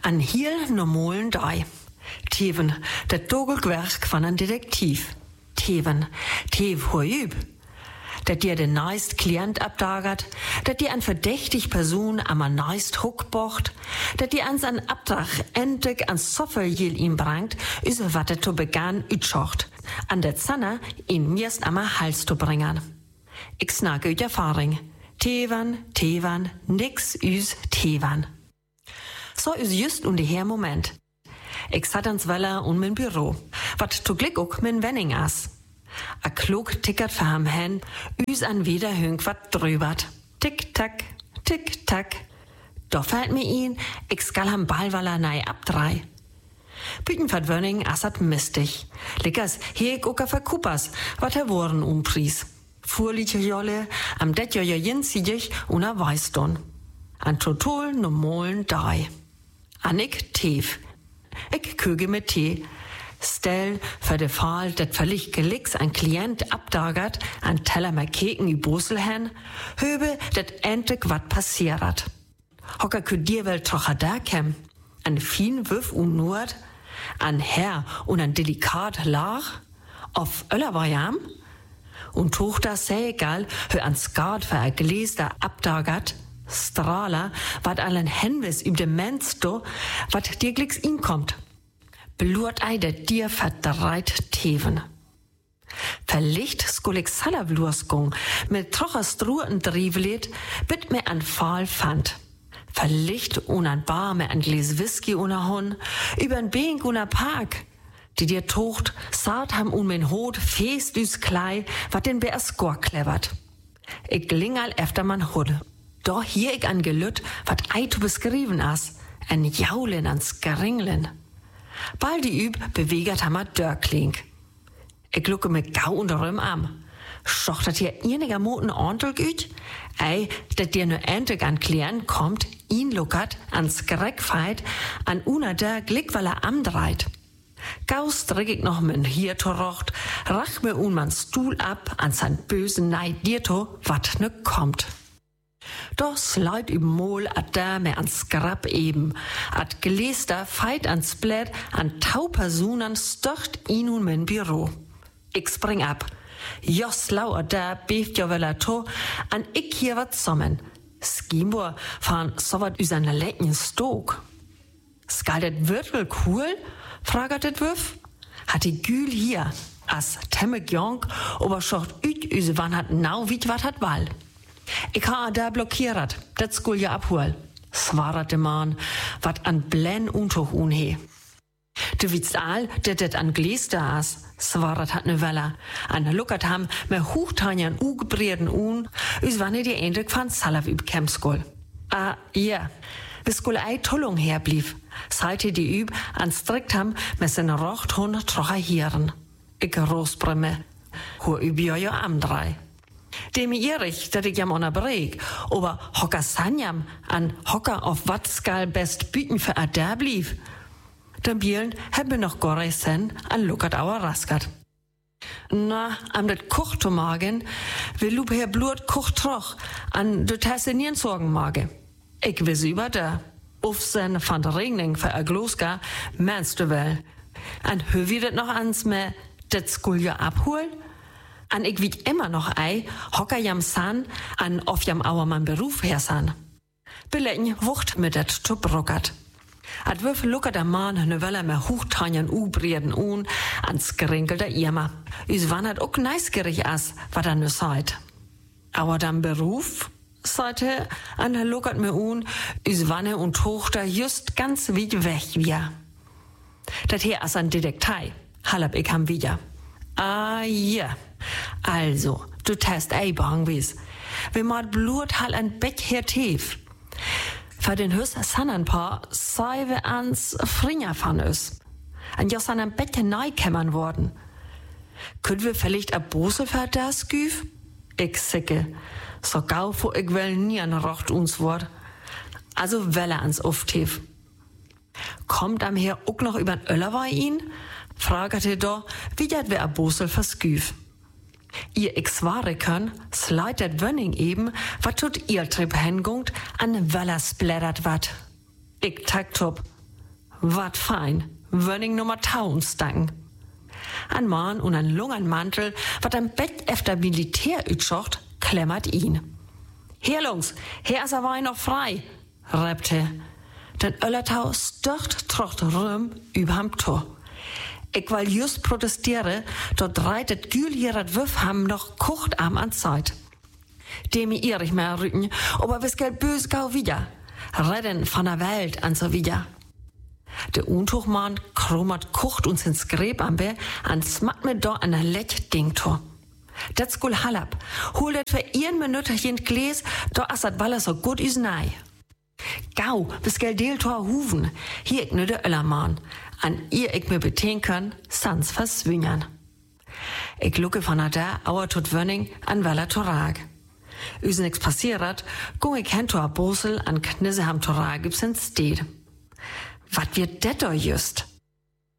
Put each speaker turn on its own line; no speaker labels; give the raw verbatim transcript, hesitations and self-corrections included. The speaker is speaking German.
An heel normalen Dei. Teven, dat dogelwerk van een detectief. Teven, tev hoüb. Dat dir den neist Klient abdagert, dat dir an verdächtig Person am an neist Huck bocht, dat dir ans an Abdrach endlich an Soffeljil ihm brangt, üse wat er to begann ütschocht, an der Zanne ihn mirst am Hals to bringen. Ich snage üt Erfahrung. Tevan, Tevan, nix üs Tevan. So is just und her Moment. Ich sat ans Weller und mein Büro, wat to glick ook mein Wenning as. A klug tickert für ham hen, üs an wieder hünk wat drübert. Tick, tack, tick, tack. Da fällt mir ihn, ich skal ham Ballwaller nei abdrei. Büten verdwönning assat mistig. Lickers, hier ich oka verkuppers, wat er woren umpries. Fuhrliche Jolle, am det jo jinsidig und a Weißdon. An total normalen Dei. An ich tev. Ich köge mit Tee. Stell für de Fall, dat völlig gelicks ein Klient abdagert, an Teller mit Keken i Brüssel hen, höbe dat endlich wat passiert. Hocker kü dir wel trocher da kem. An fin Wüff und Nord, an Herr und an delikat Lach, auf Öller Vajam, und Tochter sei egal, hör an Skat für a Gläser abdagert, Strahler, wat allen Henwis üb dem Mensch do, wat dir glicks ihn kommt. Blurt ei der dir verdreit Teven. Verlicht skul ich Salavlursgung, mit trocher Struhen drivlet, bit mir an Fall fand. Verlicht un an Bar mir an Gläs Whisky una Hon, übern Bink una Park, die dir tocht, saat ham un mein Hot, fest düs Klei, wat den Bär Skor klevert. Ich glingal efter man Hudde. Doch hier ich an Gelütt, wat ei tu beskriven as, en Jaulen an Skaringlen. Bald die Üb bewegert hammer Dörklink. Ich lucke mit Gau und Röm am. Schocht dat hier einiger Moten ordentlich üt? Ei, dat dir nur endlich an Klient kommt, ihn luckert, an Skreckfeit, an una der Glickwaller amdreit. Gau strick ich noch mit hier torocht, rach mir un man Stuhl ab, an san bösen Neid dir to, wat ne kommt. Doch sleit üb Mol ad da me an Skrab eben, ad Gläster feit an Splat, an tau Personen stocht ihn un mein Büro. Ich spring ab. Jos lau ad da beeft jo wella to, an ich hier wat sommen. Skimboer fahren so wat üsen lecken Stog. Skal det wirklich cool? Fragert det Würf. Hat die Gül hier, as temme Gjonk, ober schocht üt üse wann hat nau wit wat hat Wall. Ich ha da blockiert, dat skul ja abhol. Svarat de Mann, wat an Blen untuch unhe. Du witzt all, dat det an Gläster as, svarat hat ne Weller. An luckert ham, me Huchtanjan ugebrierden un, üs wanne die endlich van Salav üb Kemskul. Ah, ja. Bis skul ei Tullung herblieb, seilte die üb an strikt ham, me sen Rochthund trocher hieren. Ich Rosbremme, hu üb jo jo am drei. Dem Erich, dat ich jam ona Breg, aber hocker sanjam an hocker auf wat skal best büten für a da blieb. Den Bielen hebben noch gorre sen an luckert auer raskat. Na, am det Kuch to magen, will lup her blut Kuch troch, an du tasse nien sorgen mage. Ich wiss über da. Ufsen van der Regning für a Gloska, meinst du wel? An hö wie det noch ans me, det skul ja abhol? An ich wied immer noch ei, hocker jam san, an auf jam auer man Beruf her san. Belecken wucht mit det to bruckert. Ad würfel luckert der Mann ne Weller me Huchtanjan ubrierden un, ans Gerinkel der Irma. Is wannert ook neisgerig as, wat er ne seid. Aber dann Beruf? Seite, an der luckert mir un, is wanne und Tochter just ganz weit weg wir. Dat hier as an Detektei, halab ich ham wieder. Ah, ja. Also, du test ei bang wies. Wenn mat blut hal an Beck her tief. Für den Hüss sannen paar sei we ans Fringer van us. An jos an am Bett neu kämmern worden. Könnt wir vielleicht a Bose für das güf? Ich sicke. So gau vor ich will nie an rocht uns wort. Also welle ans Uftief. Kommt am her ook noch übern Öller bei ihn? Fragete do, wie dat wir a Bosel versküf. Ihr ex-ware kann, sleitet Wönning eben, wat tut ihr Trip hengungt, an Weller splättert wat. Ich tagtop. wat fein, Wönning Nummer tausend. Ein Mann und ein langen Mantel, wat am Bett efter Militär utschocht, klemmert ihn. Hier, Lungs, hier ist aber noch frei, rappte. Den Öllertau stört trocht rum überm Tor. Ich will just protestiere, dort reitet Gül hier dat Wüff ham noch kocht am an Zeit. Demi irrig mehr rücken, aber wis geld bös gau wieder. Redden von der Welt an so wieder. Der Untuchmann krummert kocht uns ins Gräb am Bär, an smatt mir do an der Lech Dingtor. Dat skul halab, hol dat für ihren Minüterchen Gläs, do assat baller so gut is nei. Gau, bis geld Deltor huven, hier ich ne de Öllermann, an ihr ich mir beten können, sans verswüngern. Ich lucke von da, auer tot Wönning, an Weller Torag. Üs nix passiert, gung ich hen Tor Bosel, an Knisseham Torag gibt's in Steed. Wat wird det do just?